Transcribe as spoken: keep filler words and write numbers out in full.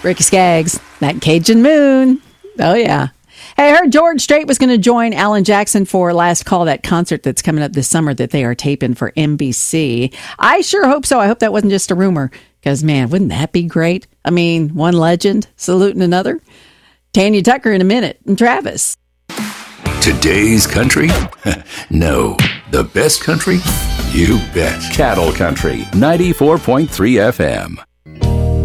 Ricky Skaggs, that Cajun Moon. Oh, yeah. Hey, I heard George Strait was going to join Alan Jackson for Last Call, that concert that's coming up this summer that they are taping for N B C. I sure hope so. I hope that wasn't just a rumor, because, man, wouldn't that be great? I mean, one legend saluting another. Tanya Tucker in a minute, and Travis. Today's country? No. The best country? You bet. Cattle Country, ninety-four point three F M.